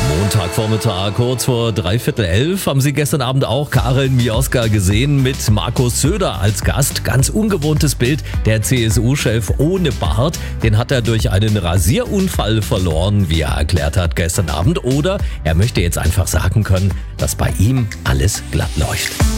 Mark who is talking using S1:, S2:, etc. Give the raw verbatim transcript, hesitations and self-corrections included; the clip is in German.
S1: Montagvormittag, kurz vor dreiviertel elf, haben Sie gestern Abend auch Karin Mioska gesehen mit Markus Söder als Gast. Ganz ungewohntes Bild, der C S U-Chef ohne Bart. Den hat er durch einen Rasierunfall verloren, wie er erklärt hat gestern Abend. Oder er möchte jetzt einfach sagen können, dass bei ihm alles glatt läuft.